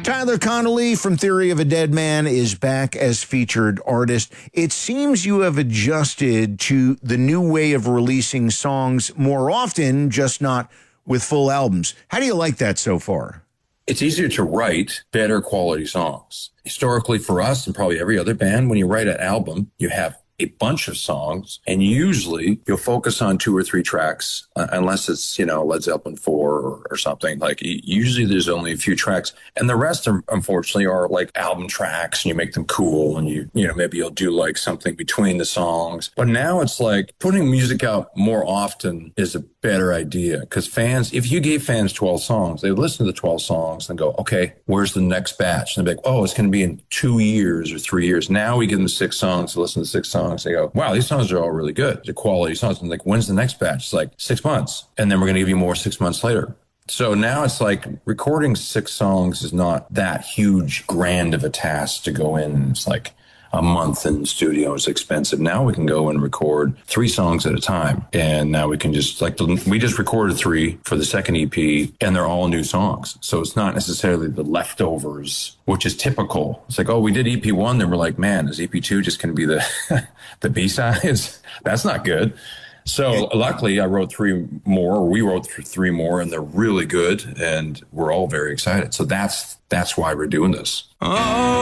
Tyler Connolly from Theory of a Dead Man is back as featured artist. It seems you have adjusted to the new way of releasing songs more often, just not with full albums. How do you like that so far? It's easier to write better quality songs. Historically for us and probably every other band, when you write an album, you have a bunch of songs, and usually you'll focus on 2 or 3 tracks, unless it's, Led Zeppelin 4 or something. Like, usually there's only a few tracks, and the rest are, unfortunately, are like album tracks, and you make them cool, and maybe you'll do like something between the songs. But now it's like putting music out more often is a better idea, because fans, if you gave fans 12 songs, they would listen to the 12 songs and go, okay, where's the next batch? And they'd be like, oh, it's going to be in 2 years or 3 years. Now we give them 6 songs to listen to 6 songs. They go, wow, these songs are all really good. They're quality songs. And like, when's the next batch? It's like 6 months. And then we're going to give you more 6 months later. So now it's like recording 6 songs is not that huge, grand of a task to go in. And it's like a month in the studio is expensive. Now we can go and record 3 songs at a time. And now we can just we just recorded 3 for the second EP, and they're all new songs. So it's not necessarily the leftovers, which is typical. It's like, oh, we did EP1. Then we're like, man, is EP2 just going to be the B-sides? That's not good. So luckily I wrote 3 more, we wrote 3 more, and they're really good. And we're all very excited. So that's why we're doing this. Oh.